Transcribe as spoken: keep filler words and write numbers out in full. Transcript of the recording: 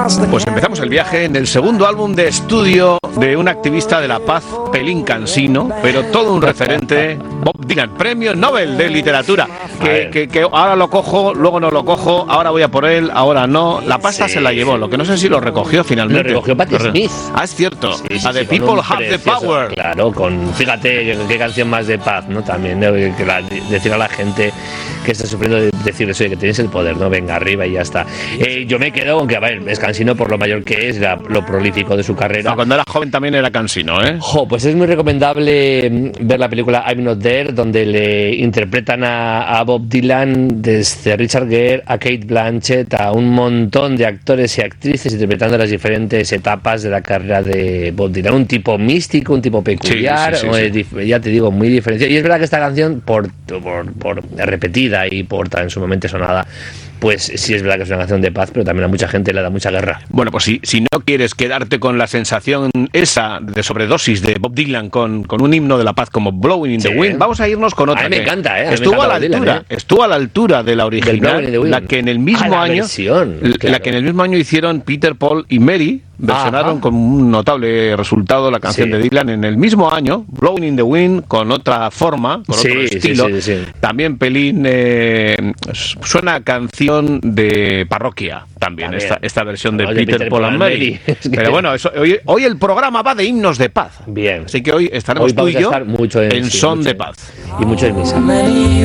Pues empezamos el viaje en el segundo álbum de estudio de un activista de la paz, pelín cansino, pero todo un referente, Bob Dylan, premio Nobel de literatura, que, que, que ahora lo cojo, luego no lo cojo, ahora voy a por él, ahora no. La pasta sí, se la llevó, lo que no sé si lo recogió finalmente. Lo recogió Patti Smith. Ah, es cierto, sí, sí, a The sí, People Have the Power. Claro, con, fíjate qué canción más de paz, ¿no? También, ¿no? Que la, decir a la gente que está sufriendo, de decirles, oye, que tienes el poder, ¿no? Venga, arriba y ya está. Eh, yo me quedo con que, a ver, es cansino por lo mayor que es, la, lo prolífico de su carrera. No, cuando era joven también era cansino, ¿eh? Jo, pues es muy recomendable ver la película I'm Not There, donde le interpretan a, a Bob Dylan desde Richard Gere a Kate Blanchett, a un montón de actores y actrices interpretando las diferentes etapas de la carrera de Bob Dylan. Un tipo místico, un tipo peculiar, sí, sí, sí, sí. ya te digo, muy diferenciado. Y es verdad que esta canción, por, por, por repetida y por en su momento sonada, pues sí es verdad que es una canción de paz, pero también a mucha gente le da mucha guerra. Bueno, pues si, si no quieres quedarte con la sensación esa de sobredosis de Bob Dylan con, con un himno de la paz como Blowing in the sí. Wind, vamos a irnos con otra. A mí me encanta, ¿eh? Estuvo, me encanta a la altura, Dylan, ¿eh? estuvo a la altura de la original, la que en el mismo ah, la año versión, la claro. que en el mismo año hicieron Peter, Paul y Mary. Versionaron Ajá. con un notable resultado la canción sí. de Dylan en el mismo año, Blowing in the Wind, con otra forma, con sí, otro estilo. Sí, sí, sí. También pelín eh, suena a canción de parroquia también, también. Esta, esta versión de, no, Peter, de Peter, Paul and Mary. Es que... Pero bueno, eso, hoy, hoy el programa va de himnos de paz. Bien. Así que hoy estaremos hoy tú y yo mucho en, en sí, son mucho, de paz. Y mucho en misa.